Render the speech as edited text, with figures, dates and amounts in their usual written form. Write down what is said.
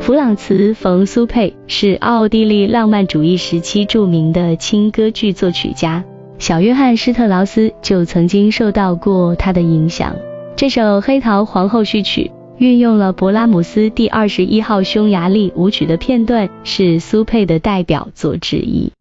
弗朗茨·冯·苏佩是奥地利浪漫主义时期著名的轻歌剧作曲家，小约翰·施特劳斯就曾经受到过他的影响。这首《黑桃皇后序曲》运用了勃拉姆斯第21号匈牙利舞曲的片段，是苏佩的代表作之一。